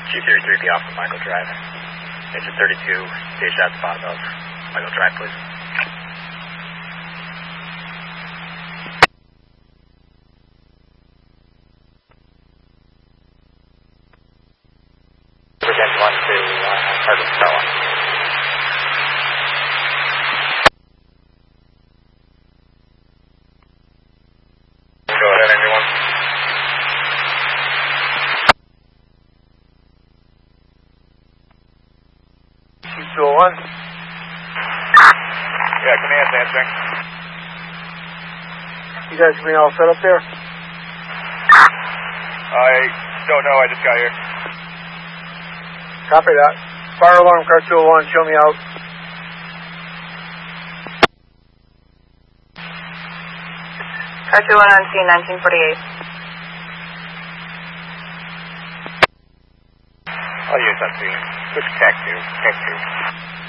G33, be off of Michael Drive. Engine 32, stage at the bottom of Michael Drive, please. Again, 1 to Cardinal Stella. Go ahead, everyone. C201. Yeah, command's answering. You guys getting all set up there? I don't know, I just got here. Copy that. Fire alarm car 201, show me out. Car 201 on scene, 1948. I'll use that to you. Switch tech 2.